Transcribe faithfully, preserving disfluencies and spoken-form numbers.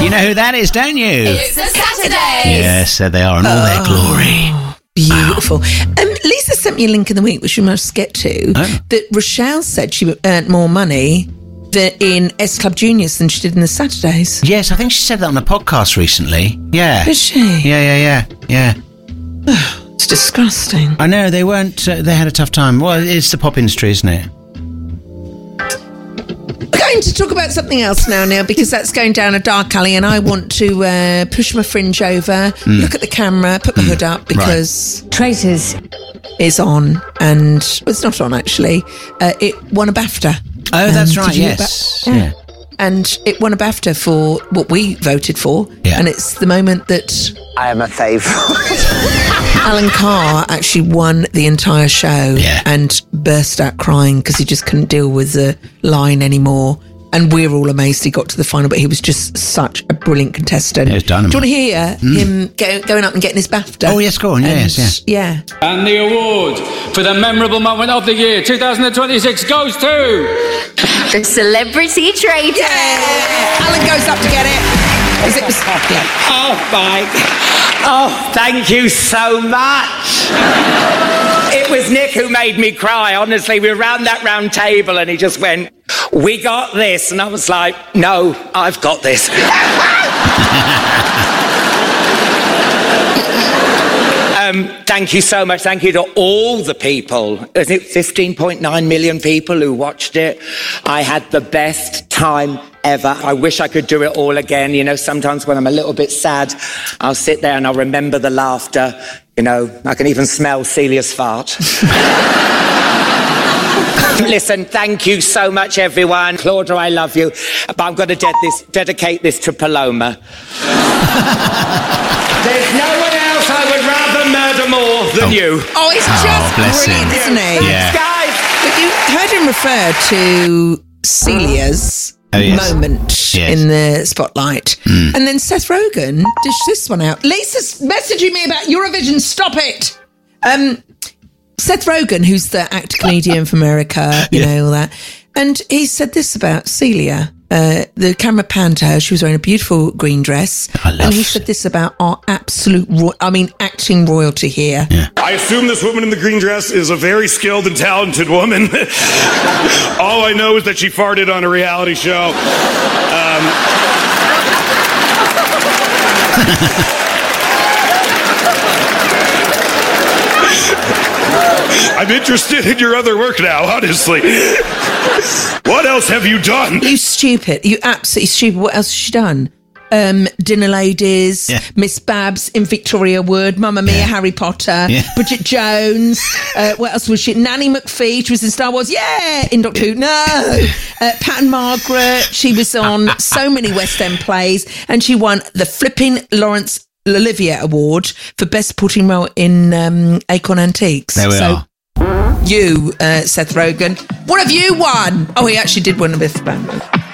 You know who that is, don't you? It's the Saturdays. Yes, there they are in all their glory. Beautiful. Um, Lisa sent me a link in the week, which we must get to, Oh. that Rochelle said she earned more money than in S Club Juniors than she did in the Saturdays. Yes, I think she said that on the podcast recently. Yeah. Is she? Yeah, yeah, yeah, yeah. It's disgusting. I know, they weren't, uh, they had a tough time. Well, it's the pop industry, isn't it? We're going to talk about something else now, Neil, because that's going down a dark alley, and I want to uh, push my fringe over, mm. look at the camera, put my mm. hood up, because right. Traitors is on, and well, it's not on actually. Uh, it won a BAFTA. Oh, that's um, right. Yes. Ba- yeah. yeah. And it won a BAFTA for what we voted for, yeah. and it's the moment that I am a favourite. Alan Carr actually won the entire show yeah. and burst out crying because he just couldn't deal with the line anymore. And we're all amazed he got to the final, but he was just such a brilliant contestant. It was dynamite. Do you want to hear mm. him go, going up and getting his BAFTA? Oh, yes, go on. And, yes, yeah. yeah. And the award for the memorable moment of the year, two thousand twenty-six, goes to... The Celebrity Traitor. Yeah! Alan goes up to get it. It was, yeah. Oh, my... Oh, thank you so much. It was Nick who made me cry, honestly. We were around that round table and he just went, we got this. And I was like, no, I've got this. um, thank you so much. Thank you to all the people. Was it fifteen point nine million people who watched it? I had the best time ever. I wish I could do it all again. You know, sometimes when I'm a little bit sad, I'll sit there and I'll remember the laughter. You know, I can even smell Celia's fart. Listen, thank you so much, everyone. Claudia, I love you. But I'm going to ded- this, dedicate this to Paloma. There's no one else I would rather murder more than oh. you. Oh, it's oh, just brilliant, him. isn't it? Yeah. Guys. But you heard him refer to Celia's oh, yes. moment yes. in the spotlight. Mm. And then Seth Rogen dished this one out. Lisa's messaging me about Eurovision. Stop it. Um, Seth Rogen, who's the actor comedian from America, you yeah. know, all that. And he said this about Celia. Uh, the camera panned to her. She was wearing a beautiful green dress. I love and he said this about our absolute, ro- I mean, acting royalty here. Yeah. I assume this woman in the green dress is a very skilled and talented woman. All I know is that she farted on a reality show. Um, I'm interested in your other work now, honestly. What else have you done? You stupid. You absolutely stupid. What else has she done? Um, Dinner Ladies, yeah. Miss Babs in Victoria Wood, Mamma Mia, yeah. Harry Potter, yeah. Bridget Jones. Uh, what else was she? Nanny McPhee. She was in Star Wars. Yeah, in Doctor Who. No, uh, Pat and Margaret. She was on so many West End plays, and she won the flipping Laurence Olivier Award for Best Supporting Role in um, Acorn Antiques. There we so, are. You, uh, Seth Rogen, what have you won? Oh, he actually did win a bit of